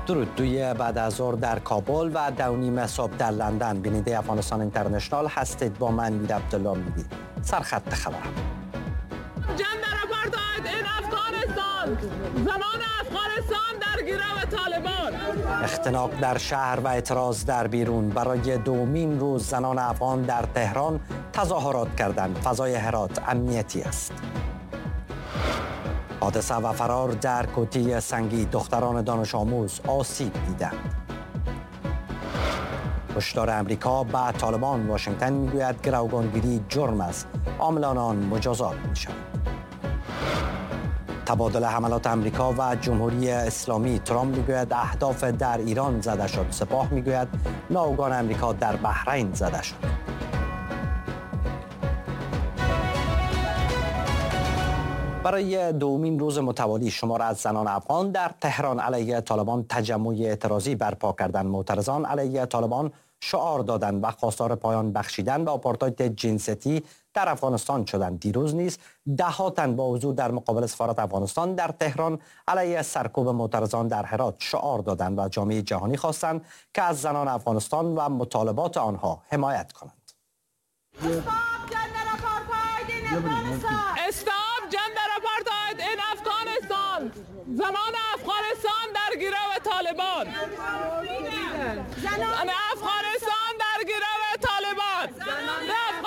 درود. دوی بعد از ظهر در کابل و 2:30 صبح در لندن. بیننده افغانستان اینترنشنال هستید. با من میر عبدالله میدید. سرخط خبرم. جنگ در آپارتاید این افغانستان، زمان افغانستان در گروه طالبان. اختناق در شهر و اعتراض در بیرون. برای دومین روز زنان افغان در تهران تظاهرات کردند. فضای هرات امنیتی است. حادثه و فرار در کوتی سنگی. دختران دانش آموز آسیب دیدند. هشدار امریکا به طالبان. واشنگتن میگوید گروگانگیری جرم است. عاملان آن مجازات میشوند. تبادل حملات امریکا و جمهوری اسلامی. ترامپ میگوید اهداف در ایران زده شد. سپاه میگوید ناوگان امریکا در بحرین زده شد. برای دومین روز متوالی شمار از زنان افغان در تهران علیه طالبان تجمع اعتراضی برپا کردند. معترضان علیه طالبان شعار دادند و خواستار پایان بخشیدن به آپارتاید جنسیتی در افغانستان شدند. دیروز نیز ده‌ها تن با حضور در مقابل سفارت افغانستان در تهران علیه سرکوب معترضان در هرات شعار دادند و جامعه جهانی خواستند که از زنان افغانستان و مطالبات آنها حمایت کنند. زمان افغانستان در گروه طالبان. زنان